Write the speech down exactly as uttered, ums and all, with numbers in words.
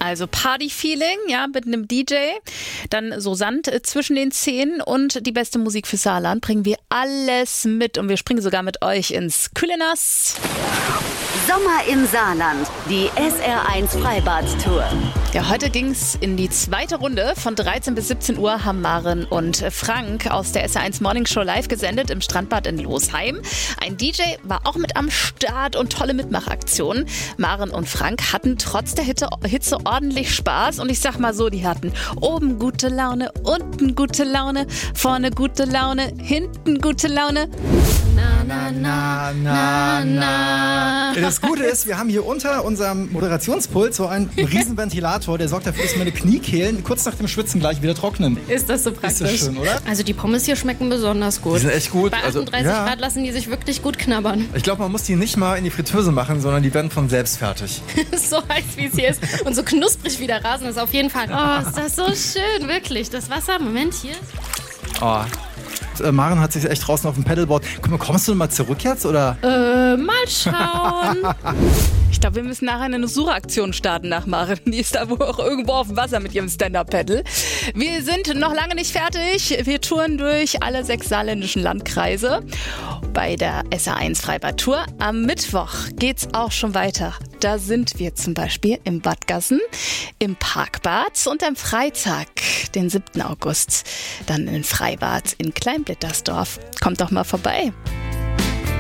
Also Party-Feeling, ja, mit einem D J, dann so Sand äh, zwischen den Zähnen und die beste Musik für Saarland bringen wir alles mit und wir springen sogar mit euch ins Kühlenass. Sommer im Saarland, die S R eins Freibad-Tour. Ja, heute ging's in die zweite Runde. Von dreizehn bis siebzehn Uhr haben Maren und Frank aus der S R eins Morning Show live gesendet im Strandbad in Losheim. Ein D J war auch mit am Start und tolle Mitmachaktionen. Maren und Frank hatten trotz der Hitze, Hitze ordentlich Spaß und ich sag mal so, die hatten oben gute Laune, unten gute Laune, vorne gute Laune, hinten gute Laune. Na, na, na, na, na. Das Gute ist, wir haben hier unter unserem Moderationspult so einen riesen Ventilator, der sorgt dafür, dass meine Kniekehlen kurz nach dem Schwitzen gleich wieder trocknen. Ist das so praktisch? Ist das schön, oder? Also die Pommes hier schmecken besonders gut. Die sind echt gut. Bei achtunddreißig also, ja. Grad lassen die sich wirklich gut knabbern. Ich glaube, man muss die nicht mal in die Fritteuse machen, sondern die werden von selbst fertig. So heiß, wie es hier ist. Und so knusprig wie der Rasen ist auf jeden Fall. Oh, ist das so schön, wirklich. Das Wasser, Moment, hier. Oh. Äh, Maren hat sich echt draußen auf dem Paddleboard. Guck mal, kommst du mal zurück jetzt, oder? Äh, mal schauen. Ich glaube, wir müssen nachher eine Suchaktion starten nach Maren. Die ist da wohl auch irgendwo auf dem Wasser mit ihrem Stand-Up-Paddle. Wir sind noch lange nicht fertig. Wir touren durch alle sechs saarländischen Landkreise bei der S R eins Freibad-Tour. Am Mittwoch geht's auch schon weiter. Da sind wir zum Beispiel im Bad Gassen, im Parkbad und am Freitag, den siebten August, dann in Freibad in Kleinblittersdorf. Kommt doch mal vorbei.